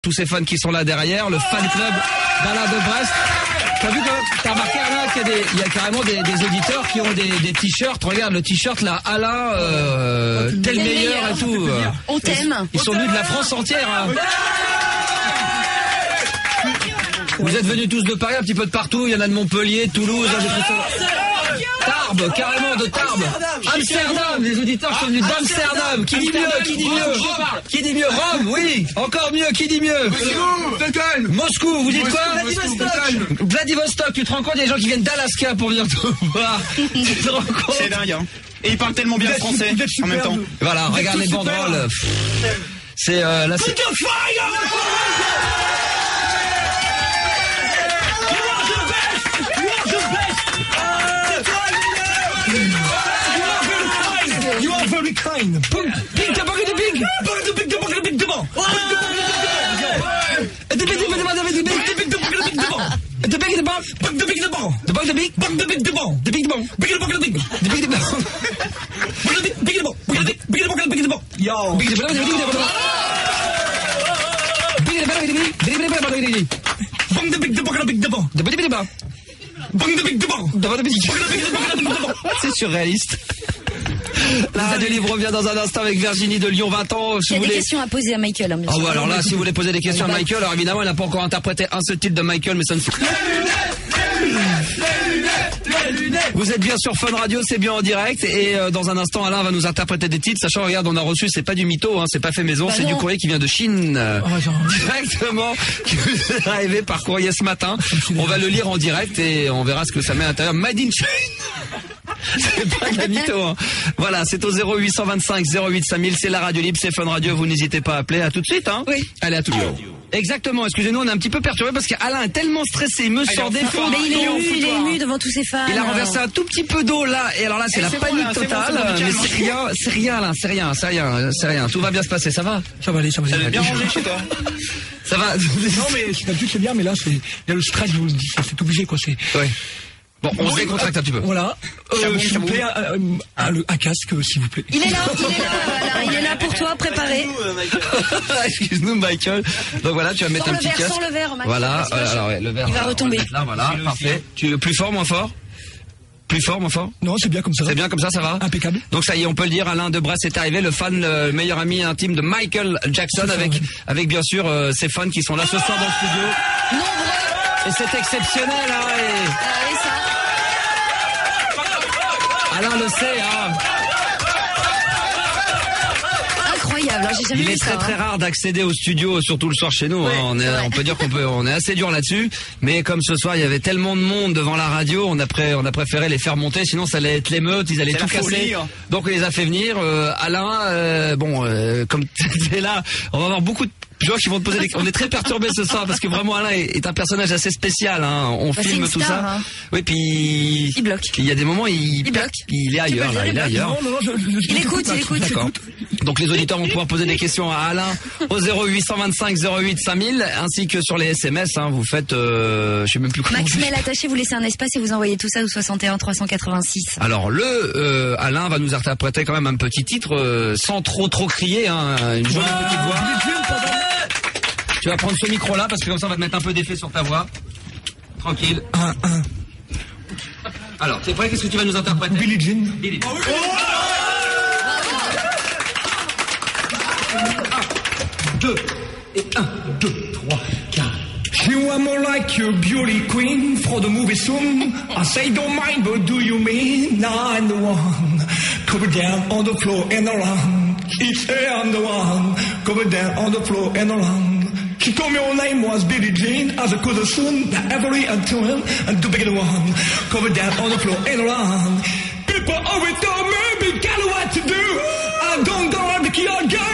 tous ces fans qui sont là derrière, le fan club d'Alain de Brest. T'as remarqué Alain qu'il y a carrément des auditeurs qui ont des t-shirts. Regarde le t-shirt là, Alain, tel meilleur et tout. On t'aime. Ils sont venus de la France entière. Hein. Vous êtes venus tous de Paris, un petit peu de partout. Il y en a de Montpellier, de Toulouse, Tarbes, carrément de Tarbes. Amsterdam, les auditeurs sont venus d'Amsterdam. Qui dit mieux? Qui dit mieux? Rome, oui. Encore mieux, qui dit mieux? Moscou, vous dites quoi? Vladivostok, tu te rends compte, il y a des gens qui viennent d'Alaska pour venir te voir. Tu te rends compte? C'est dingue, hein. Et ils parlent tellement bien français en même temps. Voilà, regarde les banderoles. C'est là, c'est... You are very kind. Big the big. C'est surréaliste. La Radio Libre revient dans un instant avec Virginie de Lyon 20 ans. Si il y a vous des voulez... questions à poser à Michael. Hein, ah ouais, alors là, si vous voulez poser des questions à Michael, alors évidemment, il n'a pas encore interprété un seul titre de Michael, mais ça ne fait... Les lunettes. Vous êtes bien sur Fun Radio, c'est bien en direct. Et dans un instant, Alain va nous interpréter des titres. Sachant, regarde, on a reçu, c'est pas du mytho, hein, c'est pas fait maison, c'est du courrier qui vient de Chine. Directement, qui vous est arrivé par courrier ce matin. On va le lire en direct et on verra ce que ça met à l'intérieur. Made in Chine. C'est pas de la mytho, hein. Voilà, c'est au 0825 08 5000, c'est la Radio Libre, c'est Fun Radio, vous n'hésitez pas à appeler, à tout de suite, hein. Oui. Allez, à tout de suite. Exactement, excusez-nous, on est un petit peu perturbé parce qu'Alain est tellement stressé, il me sort des fois. Mais il est ému devant tous ses fans. Il a renversé un tout petit peu d'eau là, et alors là c'est la panique totale, mais c'est rien Alain, c'est rien, tout va bien se passer, ça va? Ça va aller, ça va aller. Ça bien rangé chez toi. Ça va? Non mais d'habitude c'est bien, mais là il y a le stress, je vous le dis, c'est obligé quoi, c'est... Ouais. Bon, on se décontracte un petit peu. Voilà. S'il vous plaît, un casque, s'il vous plaît. Il est là, voilà, il est là pour toi, préparé. Excuse-nous, Michael. Donc voilà, tu vas mettre un petit casque. Sans le verre, Michael. Voilà, alors ouais, le verre. Il va retomber. Là, voilà, parfait. Tu veux plus fort, moins fort? Plus fort, moins fort? Non, c'est bien comme ça. C'est bien comme ça va? Impeccable. Donc ça y est, on peut le dire, Alain de Brest est arrivé, le fan, le meilleur ami intime de Michael Jackson, avec bien sûr ses fans qui sont là ce soir dans le studio. Nombreux. Et c'est exceptionnel, hein, et ça. Alain le sait, hein. Incroyable, hein, j'ai jamais Il vu est ça. très rare d'accéder au studio, surtout le soir chez nous. Ouais, hein. On peut dire on est assez dur là-dessus. Mais comme ce soir, il y avait tellement de monde devant la radio, on a préféré les faire monter. Sinon, ça allait être l'émeute, ils allaient tout casser. Hein. Donc, on les a fait venir. Alain, comme tu es là, on va avoir beaucoup de gens qui vont te poser des... On est très perturbés ce soir parce que vraiment Alain est un personnage assez spécial, hein. On filme tout star, ça. Hein. Oui, puis il bloque. Il y a des moments il bloque. Il est ailleurs là, il est ailleurs. Non, il écoute. D'accord. Donc les auditeurs vont pouvoir poser des questions à Alain au 0825 08 5000 ainsi que sur les SMS, hein, vous faites je sais même plus comment. Maximel attaché, vous laissez un espace et vous envoyez tout ça au 61 386. Alors Alain va nous interpréter quand même un petit titre sans trop crier, hein, une jolie petite voix. Tu vas prendre ce micro là parce que comme ça on va te mettre un peu d'effet sur ta voix. Tranquille. Alors, tu es prêt? Qu'est-ce que tu vas nous interpréter? Billie Jean. 2 et 1, 2, 3, 4. You are more like your beauty queen for the movie soon. I say don't mind, but do you mean I'm the one? Cover down on the floor and around. Each day I'm the one. Cover down on the floor and around. She told me her name was Billie Jean, as I could assume every until and the big one. Cover down on the floor and around. People always tell me, be careful what to do. I don't go like your girl.